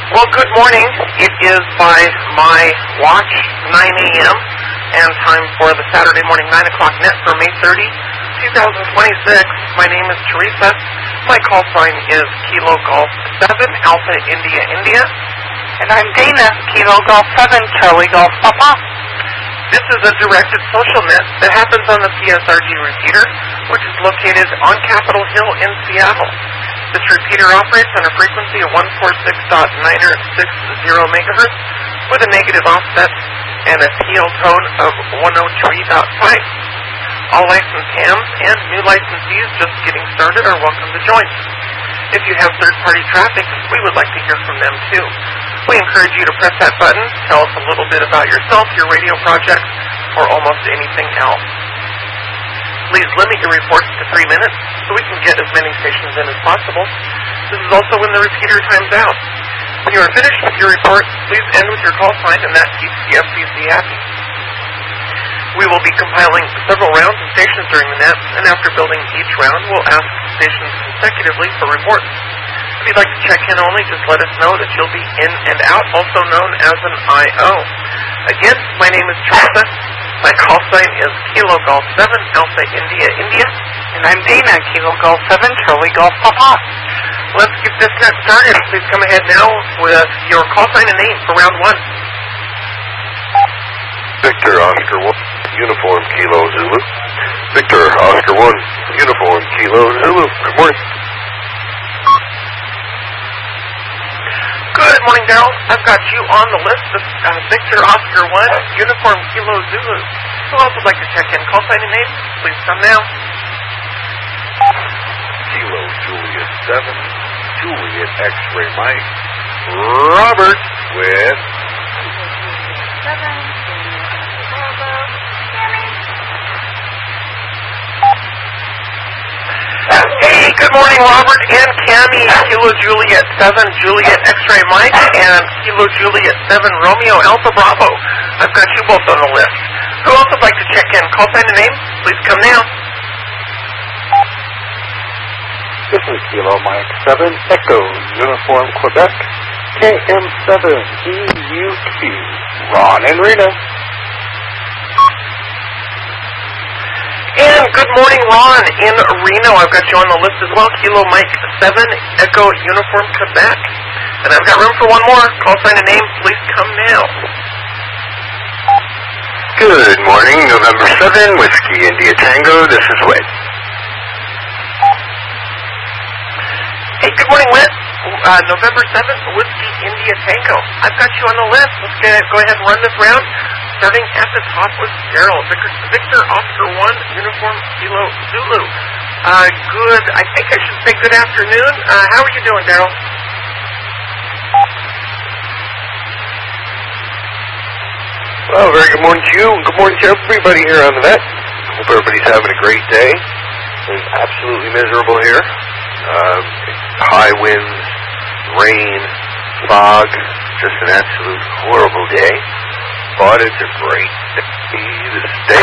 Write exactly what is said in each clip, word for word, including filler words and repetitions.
Well, good morning. It is by my watch nine a.m. and time for the Saturday morning nine o'clock net for May thirtieth, twenty twenty-six. My name is Teresa. My call sign is Kilo Golf seven, Alpha India India. And I'm Dana, Kilo Golf seven, Charlie Golf Papa. This is a directed social net that happens on the C S R G repeater, which is located on Capitol Hill in Seattle. This repeater operates on a frequency of one forty-six point nine six zero megahertz with a negative offset and a T L tone of one oh three point five. All licensed hams and new licensees just getting started are welcome to join. If you have third-party traffic, we would like to hear from them too. We encourage you to press that button, tell us a little bit about yourself, your radio project, or almost anything else. Please limit your reports to three minutes so we can get as many stations in as possible. This is also when the repeater times out. When you are finished with your report, please end with your call sign, and that keeps the F C C happy. We will be compiling several rounds of stations during the net, and after building each round, we'll ask stations consecutively for reports. If you'd like to check in only, just let us know that you'll be in and out, also known as an I O. Again, my name is Teresa. My call sign is Kilo Golf seven, Alpha India India. And I'm Dana, Kilo Golf seven, Charlie Golf Papa. Let's get this net started. Please come ahead now with your call sign and name for round one. Victor Oscar one, Uniform Kilo Zulu. Victor Oscar one, Uniform Kilo Zulu. Good morning. Good morning, Daryl. I've got you on the list of uh, Victor Oscar one, Uniform Kilo Zulu. Who else would like to check in? Call sign and name. Please come now. Kilo Juliet seven, Juliet X-Ray Mike. Robert with seven. Hey, good morning, Robert and Cammy. Kilo Juliet seven, Juliet X-Ray Mike, and Kilo Juliet seven, Romeo Alpha Bravo. I've got you both on the list. Who else would like to check in? Call sign and name. Please come now. This is Kilo Mike seven, Echo, Uniform Quebec, K M seven, E U Q, Ron and Rena. And good morning, Ron in Reno. I've got you on the list as well. Kilo Mike seven, Echo Uniform Quebec. And I've got room for one more. Call sign and name. Please come now. Good morning, November seventh, Whiskey India Tango. This is Whit. Hey, good morning, Whit. Uh, November seventh, Whiskey India Tango. I've got you on the list. Let's get, go ahead and run this round. Starting at the top with Daryl. Victor, Victor Oscar one, Uniform Kilo Zulu. Uh, good, I think I should say good afternoon. Uh, how are you doing, Daryl? Well, very good morning to you, and good morning to everybody here on the net. Hope everybody's having a great day. It's absolutely miserable here. Um, high winds, rain, fog, just an absolute horrible day. But it's a great day to stay.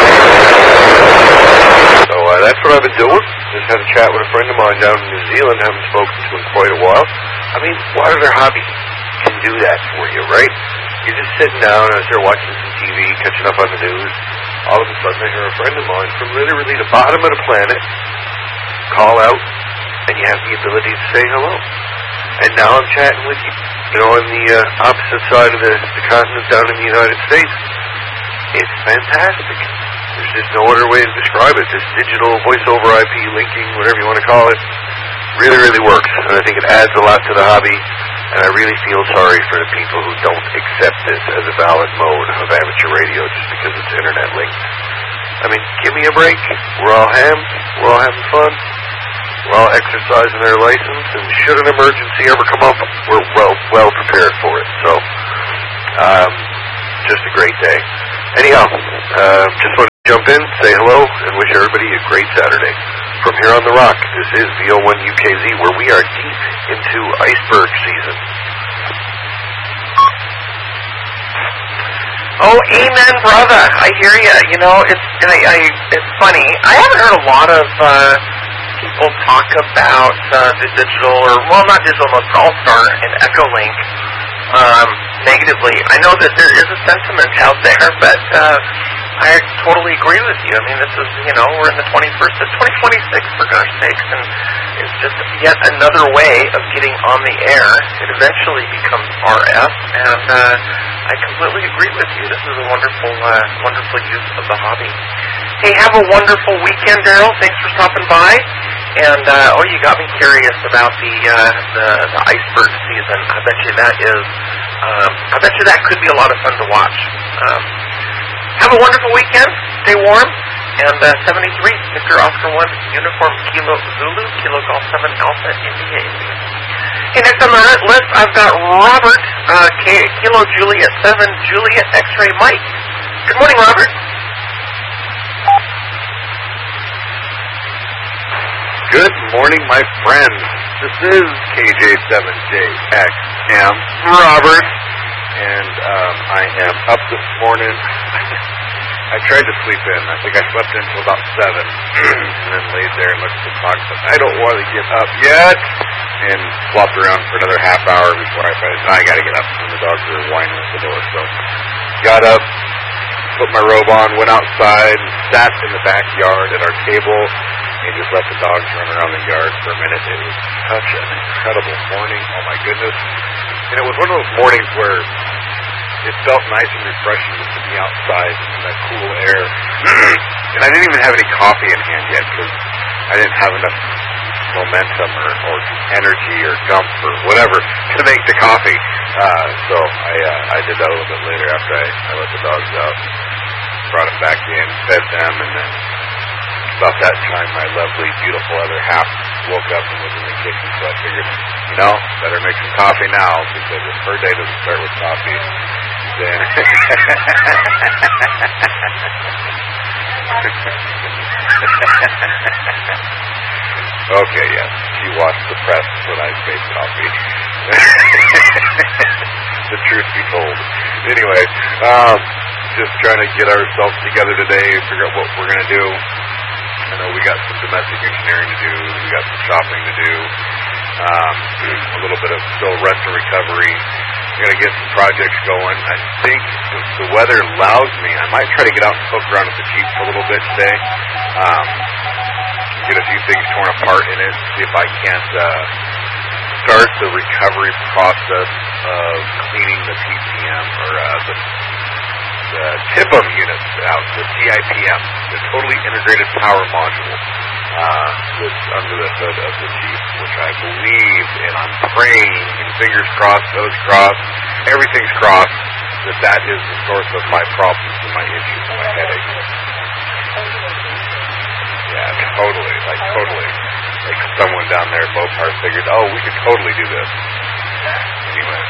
So uh, that's what I've been doing. Just had a chat with a friend of mine down in New Zealand. Haven't spoken to in quite a while. I mean, what other hobby can do that for you, right? You're just sitting down out there watching some T V, catching up on the news. All of a sudden I hear a friend of mine from literally the bottom of the planet call out, and you have the ability to say hello. And now I'm chatting with you, you know, on the uh, opposite side of the, the continent down in the United States. It's fantastic. There's just no other way to describe it. This digital voice-over I P linking, whatever you want to call it, really, really works. And I think it adds a lot to the hobby. And I really feel sorry for the people who don't accept this as a valid mode of amateur radio just because it's internet linked. I mean, give me a break. We're all hams. We're all having fun. We're all exercising their license, and should an emergency ever come up, we're well well prepared for it. So, um, just a great day. Anyhow, uh, just want to jump in, say hello, and wish everybody a great Saturday. From here on the Rock, this is V O one U K Z, where we are deep into iceberg season. Oh, amen, brother. I hear you. You know, it's I, I, it's funny. I haven't heard a lot of uh, people talk about uh, the digital, or, well, not digital, but All-Star and Echolink um, negatively. I know that there is a sentiment out there, but uh, I totally agree with you. I mean, this is, you know, we're in the twenty-first, it's twenty twenty-six, for gosh sakes, and it's just yet another way of getting on the air. It eventually becomes R F, and uh, I completely agree with you. This is a wonderful, uh, wonderful use of the hobby. Hey, have a wonderful weekend, Daryl. Thanks for stopping by. And, uh, oh, you got me curious about the, uh, the, the iceberg season. I bet you that is, um, I bet you that could be a lot of fun to watch. Um, have a wonderful weekend. Stay warm. And, uh, seventy-three, Victor Oscar one, Uniform Kilo Zulu, Kilo Golf seven, Alpha India India. Hey, next on the list, I've got Robert, uh, K, Kilo Juliet seven, Juliet X-Ray Mike. Good morning, Robert. Good morning, my friends. This is K J seven J X M Robert, and um, I am up this morning. I tried to sleep in. I think I slept until about seven, and then laid there and looked at the clock. But I don't want to get up yet, and flopped around for another half hour before I decided I got to get up. And the dogs were whining at the door, so got up, put my robe on, went outside, sat in the backyard at our table, and just let the dogs run around the yard for a minute. It was such an incredible morning. Oh, my goodness. And it was one of those mornings where it felt nice and refreshing just to be outside in that cool air. And I didn't even have any coffee in hand yet because I didn't have enough momentum or, or energy or gump or whatever to make the coffee. Uh, so I uh, I did that a little bit later after I, I let the dogs out, brought them back in, fed them, and then about that time my lovely, beautiful other half woke up and was in the kitchen, so I figured, you know, better make some coffee now, because if her day doesn't start with coffee, then... Okay, yes, she washed the press when I made coffee. The truth be told. Anyway, um, just trying to get ourselves together today, figure out what we're going to do. I know we got some domestic engineering to do. We got some shopping to do. Um, a little bit of still rest and recovery. We're going to get some projects going. I think if the weather allows me, I might try to get out and poke around with the Jeep for a little bit today. Um, get a few things torn apart in it. See if I can't uh, start the recovery process of cleaning the P P M or uh, the the T I P M units out, the T I P M, the totally integrated power module uh, that's under the hood of the Jeep, which I believe, and I'm praying, and fingers crossed, toes crossed, everything's crossed, that that is the source of my problems and my issues and my headaches. Yeah, totally, like totally. Like someone down there at Mopar figured, oh, we could totally do this. Anyway.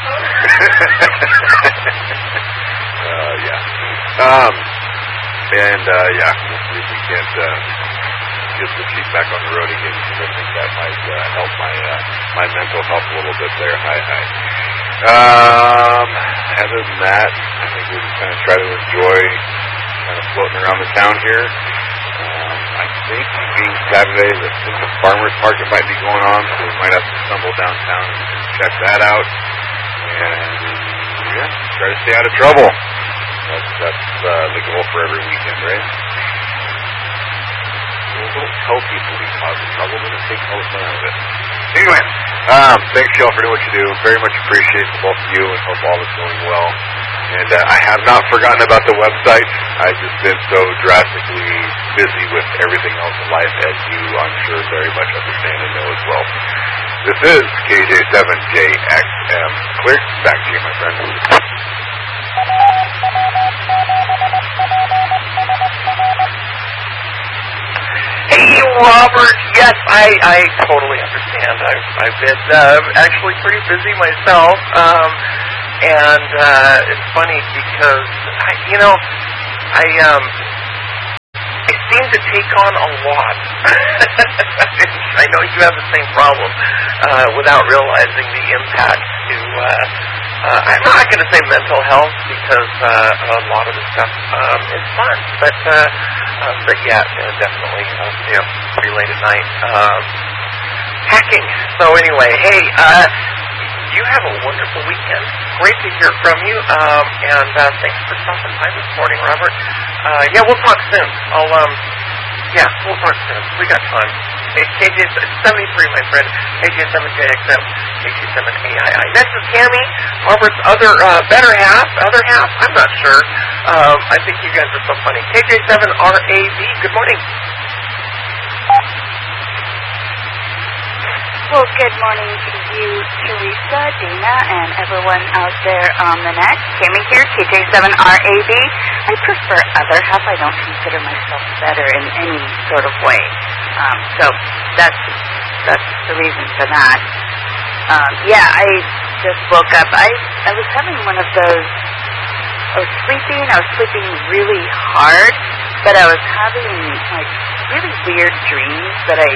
Uh, yeah. Um, and, uh, yeah, we'll see if we can't, uh, get the Jeep back on the road again, because I think that might, uh, help my, uh, my mental health a little bit there. Hi, hi. Um, other than that, I think we're just kind of try to enjoy kind of floating around the town here. Um, I think being Saturday, the, the farmer's market might be going on, so we might have to stumble downtown and check that out. And, yeah, try to stay out of trouble. That's, that's uh, the goal for every weekend, right? Well, don't tell people we cause trouble, then it takes all the fun out of it. Anyway, um, thanks, y'all, for doing what you do. Very much appreciate both of you, and hope all is going well. And uh, I have not forgotten about the website. I've just been so drastically busy with everything else in life, as you, I'm sure, very much understand and know as well. This is K J seven J X M. Clear. Back to you, my friend. Hey, Robert. Yes, I, I totally understand. I've, I've been uh, actually pretty busy myself. Um, and uh, it's funny because, I, you know, I um, I seem to take on a lot. I know you have the same problem uh, without realizing the impact to uh, uh, I'm not going to say mental health because uh, a lot of the stuff um, is fun, but uh, uh, but yeah, uh, definitely uh, yeah, pretty late at night. Um, hacking. So anyway, hey, uh, you have a wonderful weekend. Great to hear from you, um, and uh, thanks for stopping by this morning, Robert. Uh, yeah, we'll talk soon. I'll um, yeah, we'll talk soon. We got time. K J seventy-three, my friend. K J seven J X M, K J seven A I I. Next is Tammy, Robert's other uh, better half, other half. I'm not sure. Um, I think you guys are so funny. K J seven R A V. Good morning. Well, good morning to you, Teresa, Dana, and everyone out there on the net. Tammy here, K J seven R A V. I prefer other half. I don't consider myself better in any sort of way. Um, so that's that's the reason for that. Um, yeah, I just woke up. I I was having one of those. I was sleeping. I was sleeping really hard, but I was having like really weird dreams that I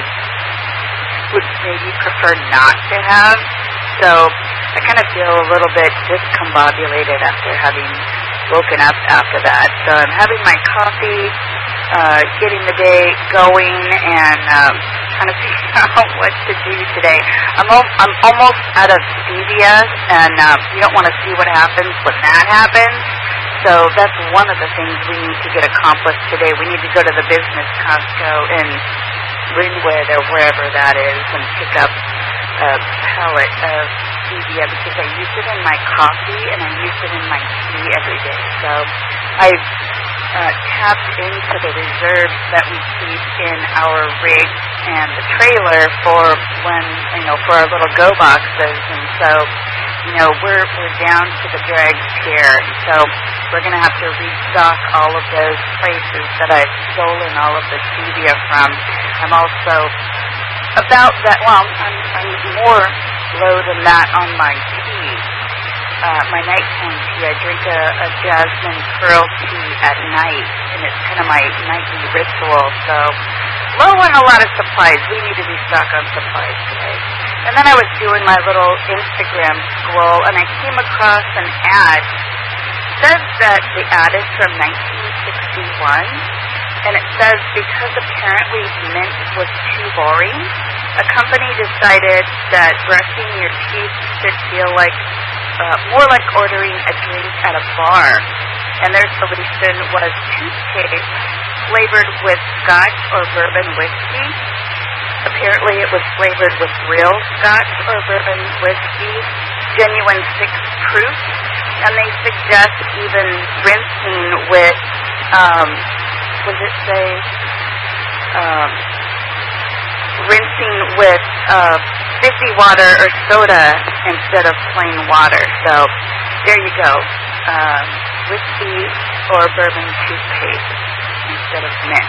would maybe prefer not to have. So I kind of feel a little bit discombobulated after having woken up after that. So I'm having my coffee, uh, getting the day going, and um, trying to figure out what to do today. I'm, al- I'm almost out of stevia, and um, you don't want to see what happens when that happens. So that's one of the things we need to get accomplished today. We need to go to the business Costco in Linwood or wherever that is and pick up a pellet of stevia because I use it in my coffee and I use it in my tea every day. So I've uh, tapped into the reserves that we keep in our rig and the trailer for when, you know, for our little go boxes. And so, you know, we're we're down to the dregs here. So we're going to have to restock all of those places that I've stolen all of the stevia from. I'm also about that, well, I'm, I'm more low than that on my tea, uh, my nighttime tea. I drink a, a jasmine pearl tea at night, and it's kind of my nightly ritual. So low on a lot of supplies. We need to restock on supplies today. And then I was doing my little Instagram scroll, and I came across an ad. It says that the ad is from nineteen sixty-one, and it says because apparently mint was too boring, a company decided that brushing your teeth should feel like uh, more like ordering a drink at a bar. And their solution was toothpaste flavored with Scotch or bourbon whiskey. Apparently it was flavored with real Scotch or bourbon whiskey, genuine six proof, and they suggest even rinsing with, um, what does it say, um, rinsing with uh, fizzy water or soda instead of plain water. So there you go, um, whiskey or bourbon toothpaste instead of mint.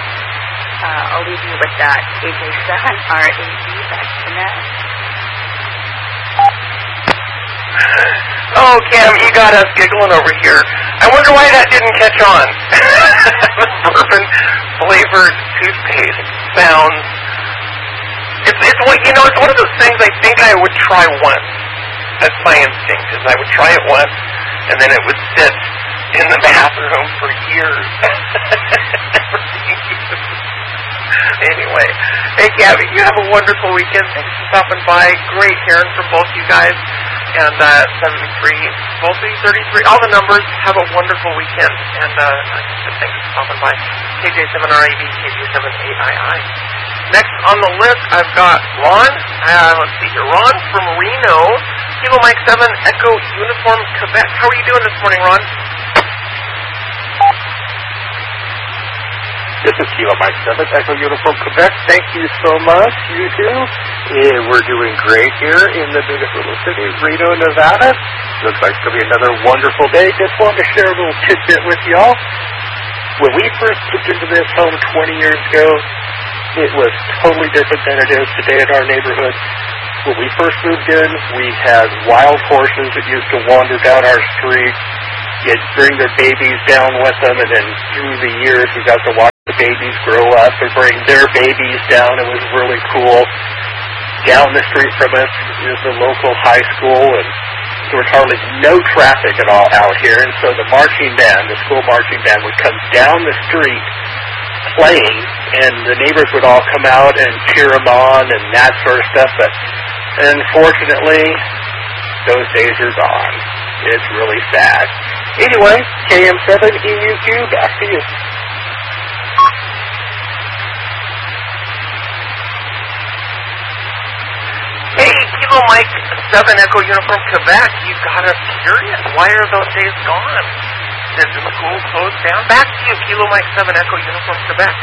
Uh, I'll leave you with that. K J seven R A V, back to net. Oh, Cam, you got us giggling over here. I wonder why that didn't catch on. Bourbon flavored toothpaste sounds. It's it's what you know. It's one of those things I think I would try once. That's my instinct. Is I would try it once, and then it would sit in the bathroom for years. Never being used. Anyway, hey Gabby, you have a wonderful weekend. Thanks for stopping by. Great hearing from both you guys. And uh, seventy-three, mostly thirty-three, all the numbers. Have a wonderful weekend. And uh, like I said, thanks for stopping by. K J seven R A V, K J seven A I I. Next on the list, I've got Ron. Uh, let's see here. Ron from Reno. Kilo Mike seven, Echo Uniform, Quebec. How are you doing this morning, Ron? This is Kilo Mike seven, Echo Uniform, Quebec. Thank you so much, you two. Yeah, we're doing great here in the biggest little city, Reno, Nevada. Looks like it's going to be another wonderful day. Just wanted to share a little tidbit with y'all. When we first moved into this home twenty years ago, it was totally different than it is today in our neighborhood. When we first moved in, we had wild horses that used to wander down our street. You'd bring their babies down with them, and then through the years, we got to watch the babies grow up and bring their babies down. It was really cool. Down the street from us is the local high school, and there was hardly no traffic at all out here, and so the marching band, the school marching band, would come down the street playing, and the neighbors would all come out and cheer them on and that sort of stuff, but unfortunately, those days are gone. It's really sad. Anyway, K M seven E U Q, back to you. Hey, Kilo Mike seven Echo Uniform Quebec, you got us curious. Why are those days gone? Did the school close down? Back to you, Kilo Mike seven Echo Uniform Quebec.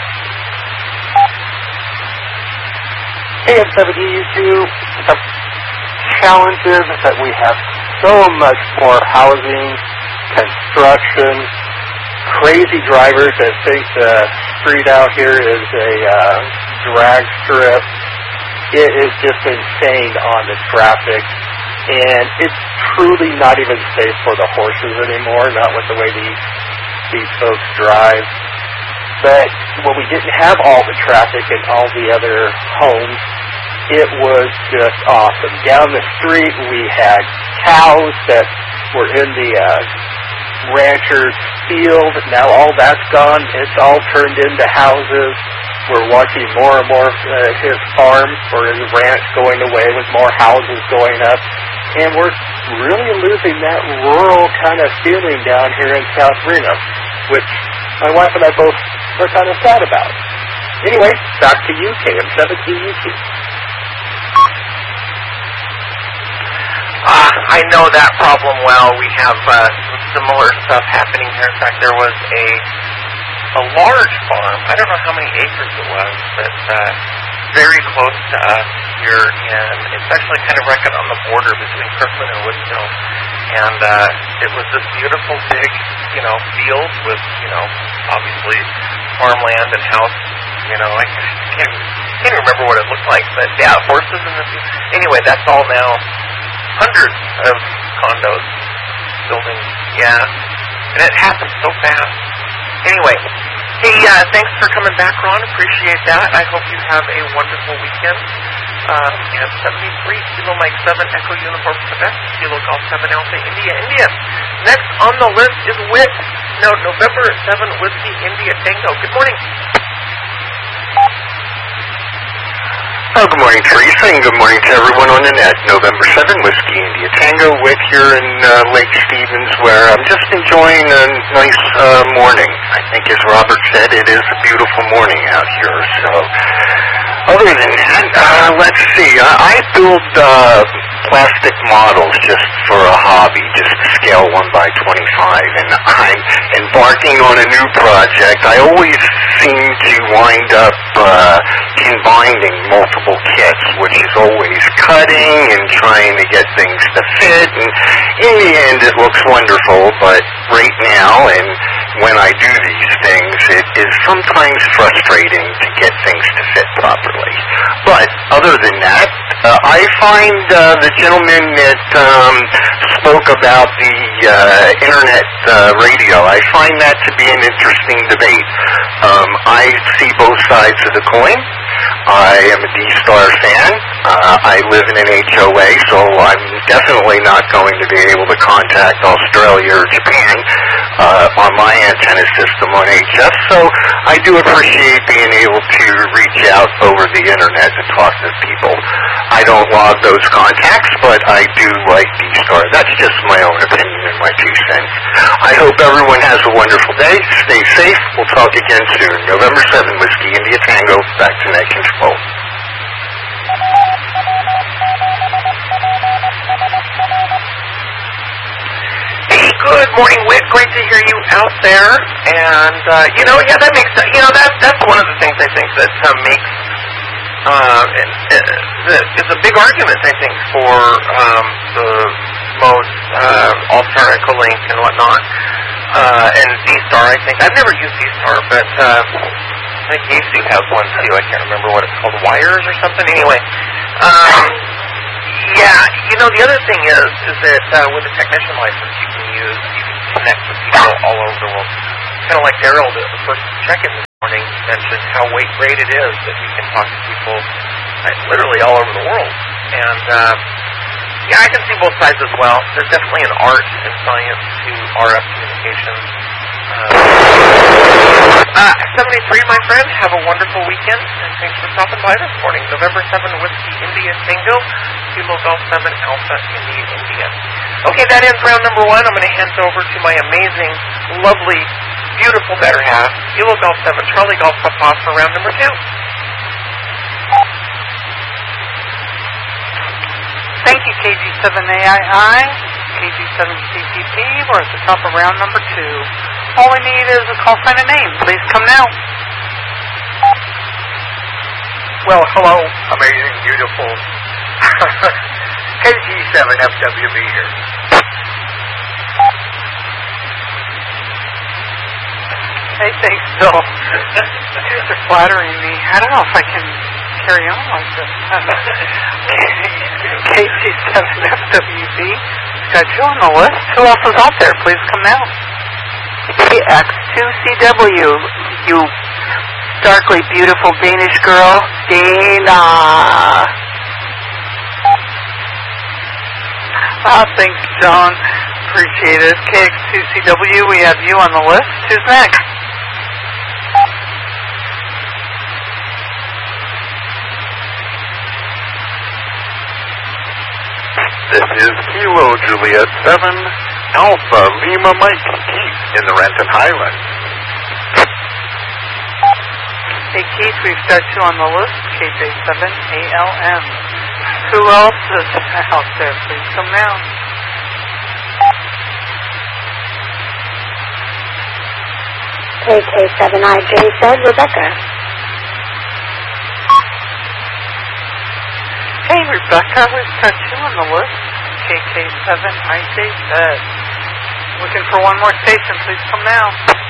K M seven E U Q, the challenges that we have so much more housing, construction, crazy drivers that think the street out here is a uh, drag strip. It is just insane on the traffic, and it's truly not even safe for the horses anymore, not with the way these these folks drive. But when we didn't have all the traffic and all the other homes, it was just awesome. Down the street, we had cows that were in the uh, rancher's field. Now all that's gone. It's all turned into houses. We're watching more and more uh, his farm or his ranch going away with more houses going up. And we're really losing that rural kind of feeling down here in South Reno, which my wife and I both are kind of sad about. Anyway, back to you, K M seven E U Q. Uh, I know that problem well. We have uh, some similar stuff happening here. In fact, there was a a large farm. I don't know how many acres it was, but uh, very close to us here, and it's actually kind of right on the border between Kirkland and Woodville. And uh, it was this beautiful big, you know, field with, you know, obviously farmland and house. You know, I can't, can't even remember what it looked like, but yeah, horses in the field. Anyway, that's all now hundreds of condos, buildings. Yeah, and it happens so fast. Anyway, hey, uh, thanks for coming back, Ron. Appreciate that. I hope you have a wonderful weekend. Um, and seventy-three, Kilo Mike seven, Echo Uniform Quebec, Kilo Golf seven, Alpha India, India. Next on the list is W I T. No, November seven, Whiskey India Tango. Good morning. Oh, good morning, Teresa, and good morning to everyone on the net. November seventh, Whiskey India Tango, with here in uh, Lake Stevens, where I'm just enjoying a nice uh, morning. I think, as Robert said, it is a beautiful morning out here. So, other than that, uh, let's see. I, I build uh, plastic models just for a hobby, just scale one by twenty-five, and I'm embarking on a new project. I always seem to wind up uh, combining multiple kits, which is always cutting and trying to get things to fit, and in the end it looks wonderful, but right now, and when I do these things, it is sometimes frustrating to get things to fit properly. But other than that, uh, I find uh, the gentleman that um, spoke about the uh, internet uh, radio, I find that to be an interesting debate. Um, I see both sides of the coin. I am a D-Star fan. Uh, I live in an H O A, so I'm definitely not going to be able to contact Australia or Japan uh, on my antenna system on H F, so I do appreciate being able to reach out over the internet and talk to people. I don't log those contacts, but I do like D-Star. That's just my own opinion and my two cents. I hope everyone has a wonderful day. Stay safe. We'll talk again soon. November seventh, Whiskey India Tango, back to Net Control. Hey, good morning, Whit. Great to hear you out there. And, uh, you know, yeah, that makes sense. You know, that, that's one of the things I think that uh, makes, uh, uh, is a big argument, I think, for um, the modes, uh, All-Star, Echolink, and whatnot. Uh, and D-Star, I think. I've never used D-Star, but uh, I think Yasu has one, too. I can't remember what it's called, Wires or something. Anyway, um, yeah, you know, the other thing is, is that uh, with a technician license, you can use, you can connect with people all over the world. Kind of like Daryl, the first check-in this morning, mentioned how weight great it is that we can talk to people uh, literally all over the world. And, uh, Yeah, I can see both sides as well. There's definitely an art and science to R F communications. Uh, uh, seventy-three, my friend, have a wonderful weekend, and thanks for stopping by this morning. November seventh, Whiskey India Tango, Kilo Golf seven, Alpha India India. Okay, that ends round number one. I'm going to hand it over to my amazing, lovely, beautiful better half, Kilo Golf seven, Charlie Golf Papa, for round number two. Thank you, K G seven A I I, K G seven C C P. We're at the top of round number two. All we need is a call sign and name. Please come now. Well, hello, amazing, beautiful. K G seven F W B here. Hey, thanks, Bill. You guys are flattering me. I don't know if I can carry on like this. K G seven F W B. Got you on the list. Who else is out there? Please come now. K X two C W, you darkly beautiful Danish girl, Dana. Ah, thanks, John. Appreciate it. K X two C W, we have you on the list. Who's next? This is Kilo Juliet seven, Alpha Lima Mike Keith in the Renton Highlands. Hey, Keith, we've got you on the list. K J seven A L M. Who else is out there? Please come now. K K seven I J said Rebecca. Hey, Rebecca, we've got you on the list. K K seven I J said. Looking for one more station. Please come now.